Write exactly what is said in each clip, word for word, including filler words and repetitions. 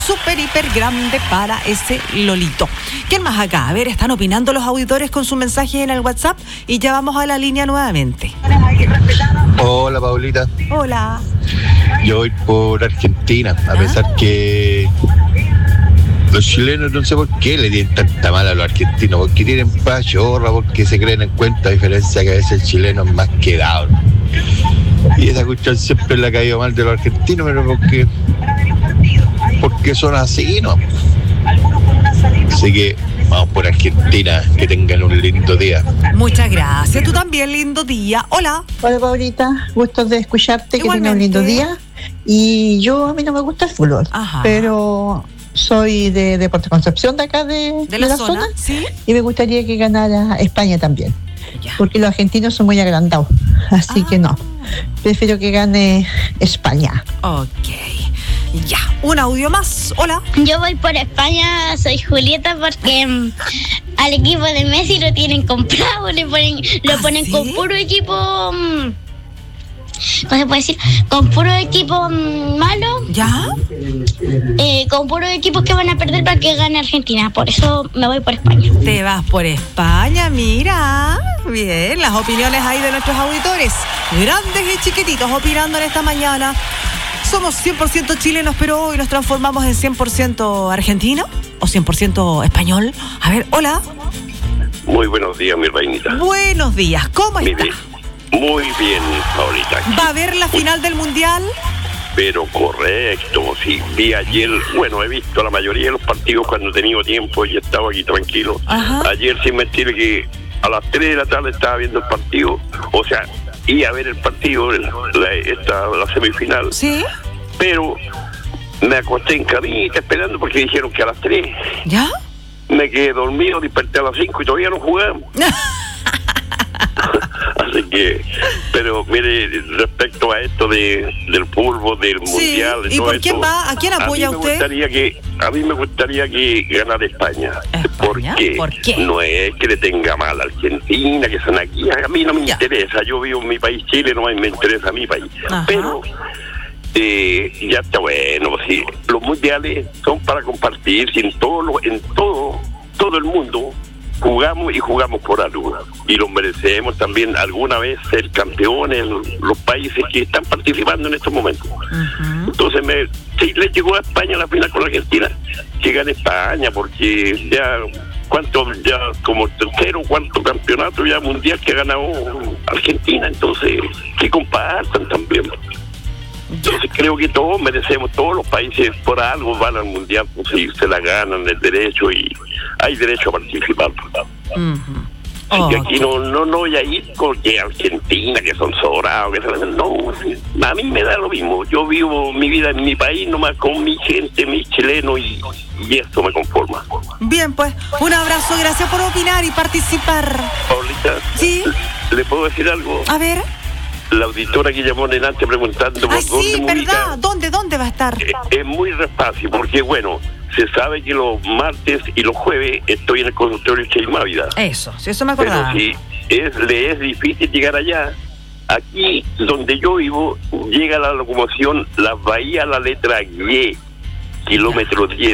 súper, hiper grande para ese Lolito. ¿Quién más acá? A ver, están opinando los auditores con sus mensajes en el WhatsApp y ya vamos a la línea nuevamente. Hola, Paulita. Hola. Yo voy por Argentina, a ¿Ah? pesar que los chilenos no sé por qué le tienen tanta mala a los argentinos, porque tienen pachorra, porque se creen en cuenta, a diferencia que a veces el chileno es más quedado. Y esa cuestión siempre le ha caído mal de los argentinos, pero porque, porque son así, ¿no? Así que vamos por Argentina, que tengan un lindo día. Muchas gracias, tú también, lindo día. Hola. Hola, Paulita, gusto de escucharte. Igualmente. Que tengas un lindo día. Y yo, a mí no me gusta el fútbol, Ajá. pero soy de Deportes Concepción, de acá de, de la, de la zona, zona ¿sí? Y me gustaría que ganara España también, ya. Porque los argentinos son muy agrandados, así ah. que no, prefiero que gane España. Ok, ya, un audio más. Hola. Yo voy por España, soy Julieta, porque um, al equipo de Messi lo tienen comprado, le ponen, lo ¿Ah, ponen ¿sí? con puro equipo... Um, ¿cómo se puede decir? Con puro equipo um, malo. ¿Ya? Eh, con puros equipos que van a perder para que gane Argentina. Por eso me voy por España. Te vas por España, mira. Bien, las opiniones ahí de nuestros auditores, grandes y chiquititos, opinando en esta mañana. Somos cien por ciento chilenos, pero hoy nos transformamos en cien por ciento argentino o cien por ciento español. A ver, hola. Muy buenos días, mi reinita. Buenos días, ¿cómo está? Muy bien, ahorita. ¿Va a haber la final del Mundial? Pero correcto, sí. Vi ayer, bueno, he visto la mayoría de los partidos cuando he tenido tiempo y he estado aquí tranquilo. Ajá. Ayer, sin mentir, que a las tres de la tarde estaba viendo el partido. O sea, iba a ver el partido, la, esta, la semifinal. Sí. Pero me acosté en camita esperando porque dijeron que a las tres. ¿Ya? Me quedé dormido, desperté a las cinco y todavía no jugamos. Así que, pero mire, respecto a esto de del fútbol, del sí, mundial, de ¿y todo por quién esto, va? ¿A quién apoya a mí me usted? Gustaría que, a mí me gustaría que ganara España. ¿España? Porque ¿Por qué? No es que le tenga mal a Argentina, que son aquí, a mí no me ya. interesa. Yo vivo en mi país, Chile, no me interesa a mi país. Ajá. Pero eh, ya está bueno, sí. Los mundiales son para compartir, en todo, lo, en todo, todo el mundo. Jugamos y jugamos por algo y lo merecemos también alguna vez ser campeones los países que están participando en estos momentos. Uh-huh. Entonces me sí, le llegó a España la final con la Argentina, que gane España porque ya cuánto ya como tercero cuarto campeonato ya mundial que ha ganado Argentina, entonces que compartan también. Entonces creo que todos merecemos, todos los países por algo van al mundial, pues si se la ganan el derecho y hay derecho a participar. Uh-huh. Así que aquí no no no voy a ir porque Argentina, que son sobrados, que son, no, a mí me da lo mismo. Yo vivo mi vida en mi país nomás con mi gente, mis chilenos y, y esto me conforma. Bien, pues un abrazo, gracias por opinar y participar. Paulita, ¿sí? ¿Le puedo decir algo? A ver. La auditora que llamó delante preguntando por ah, dónde sí, ¿verdad? ¿Dónde, dónde va a estar? Es, es muy fácil, porque bueno, se sabe que los martes y los jueves estoy en el consultorio Cheimávida. Eso, sí, eso me acordaba. Pero si es, le es difícil llegar allá, aquí donde yo vivo, llega la locomoción La Bahía, la letra Y, kilómetro diez.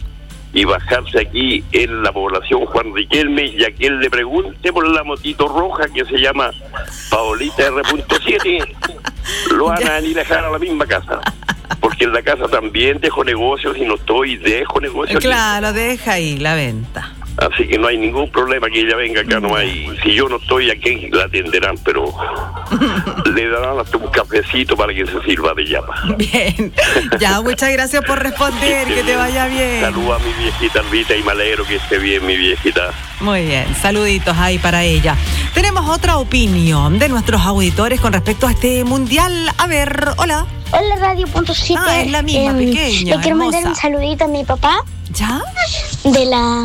Y bajarse aquí en la población Juan Riquelme y a quien le pregunte por la motito roja que se llama Paolita R siete, lo van a ir a dejar a la misma casa. Porque en la casa también dejo negocios y no estoy, dejo negocios. Claro, aquí. Deja ahí la venta. Así que no hay ningún problema que ella venga acá, no hay. Si yo no estoy aquí, la atenderán, pero le darán hasta un cafecito para que se sirva de llama. Bien, ya, muchas gracias por responder, que, que te bien. vaya bien. Saluda a mi viejita Albita y me alegro que esté bien, mi viejita. Muy bien, saluditos ahí para ella. Tenemos otra opinión de nuestros auditores con respecto a este mundial. A ver, hola. Hola, Radio Punto siete. Ah, es la misma, eh, pequeña, le quiero hermosa. mandar un saludito a mi papá. ¿Ya? De la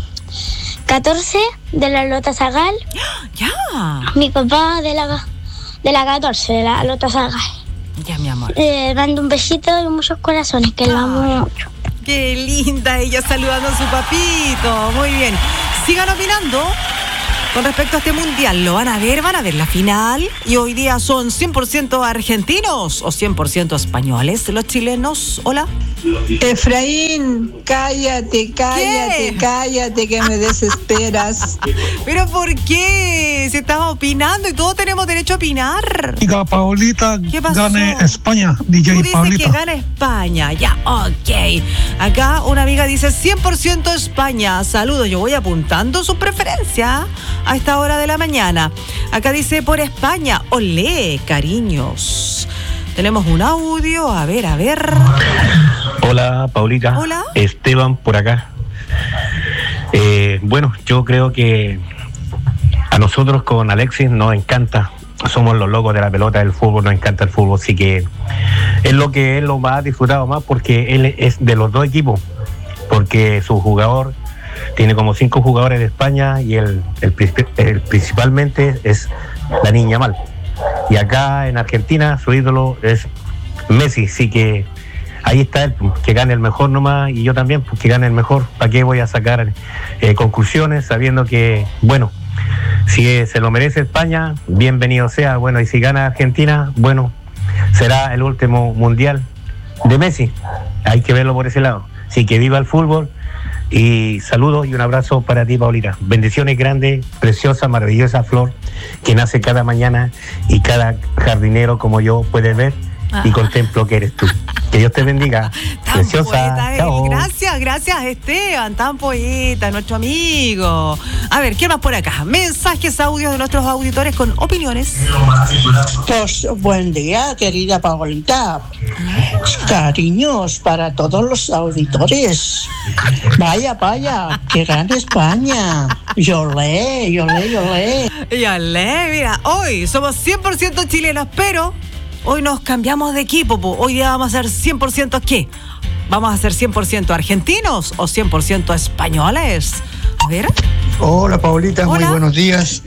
catorce, de la Lota Zagal. Ya. Mi papá de la de la catorce, de la Lota Zagal. Ya, mi amor. Eh, mando un besito y muchos corazones, que lo amo mucho. Qué linda ella saludando a su papito. Muy bien. Sigan opinando con respecto a este mundial. ¿Lo van a ver? ¿Van a ver la final? Y hoy día son cien por ciento argentinos o cien por ciento españoles. Los chilenos, hola. Efraín, cállate, cállate, ¿qué? cállate, que me desesperas. ¿Pero por qué? Se estaba opinando y todos tenemos derecho a opinar. Diga, Paulita, ¿qué pasó? Gane España, D J Tú dices Paulita. que gana España, ya, ok. Acá una amiga dice cien por ciento España. Saludos, yo voy apuntando su preferencia a esta hora de la mañana. Acá dice por España, olé, cariños. Tenemos un audio, a ver, a ver. Hola, Paulita. Hola. Esteban por acá. Eh, bueno, yo creo que a nosotros con Alexis nos encanta. Somos los locos de la pelota, del fútbol, nos encanta el fútbol, así que es lo que él lo ha disfrutado más porque él es de los dos equipos, porque su jugador tiene como cinco jugadores de España y el, el, el principalmente es la Niña Mal. Y acá en Argentina su ídolo es Messi, así que ahí está él, que gane el mejor nomás, y yo también, pues, que gane el mejor. ¿Para qué voy a sacar eh, conclusiones sabiendo que, bueno, si eh, se lo merece España, bienvenido sea, bueno, y si gana Argentina, bueno, será el último mundial de Messi, hay que verlo por ese lado. Así que viva el fútbol, y saludos y un abrazo para ti, Paulita. Bendiciones grandes, preciosa, maravillosa flor que nace cada mañana y cada jardinero como yo puede ver y contemplo que eres tú. Que Dios te bendiga. Tan preciosa. Poeta, eh. Chao. Gracias, gracias Esteban, tan poeta, nuestro amigo. A ver, ¿qué más por acá? Mensajes, audios de nuestros auditores con opiniones. Pues buen día, querida Paulita. Cariños para todos los auditores. Vaya, vaya, que gane España. Yolé, yolé, yolé. Yolé, mira, hoy somos cien por ciento chilenos, pero hoy nos cambiamos de equipo. Po. Hoy día vamos a ser cien por ciento ¿qué? ¿Vamos a ser cien por ciento argentinos o cien por ciento españoles? A ver. Hola, Paulita, Hola. Muy buenos días.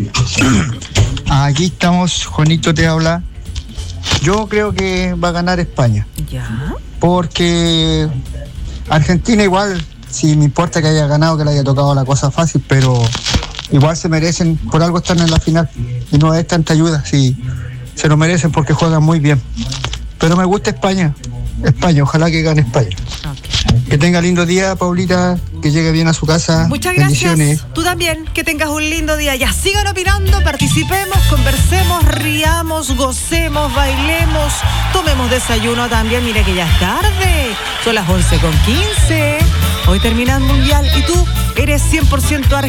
Aquí estamos, Juanito te habla. Yo creo que va a ganar España. Ya. Porque Argentina igual, sí me importa que haya ganado, que le haya tocado la cosa fácil, pero igual se merecen, por algo están en la final y no es tanta ayuda, sí. Se lo merecen porque juegan muy bien. Pero me gusta España. España, ojalá que gane España. Okay. Que tenga lindo día, Paulita. Que llegue bien a su casa. Muchas gracias. Tú también. Que tengas un lindo día. Ya sigan opinando, participemos, conversemos, riamos, gocemos, bailemos, tomemos desayuno también. Mire que ya es tarde. Son las once con quince. Hoy termina el mundial y tú eres cien por ciento argentino.